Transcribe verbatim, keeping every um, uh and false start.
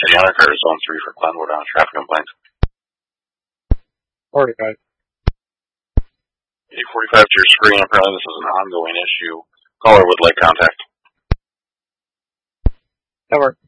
City Honor Card, Zone three for Glenwood on a traffic complaint. forty-five. eight forty-five to your screen. Apparently this is an ongoing issue. Caller would like contact. That works.